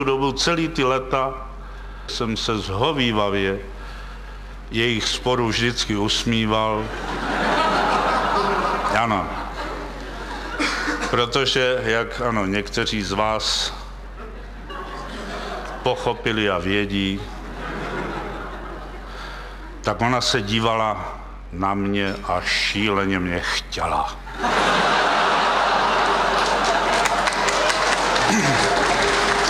dobu celý ty leta jsem se zhovívavě jejich sporu vždycky usmíval. Ano. Protože, jak ano, někteří z vás pochopili a vědí, tak ona se dívala na mě a šíleně mě chtěla.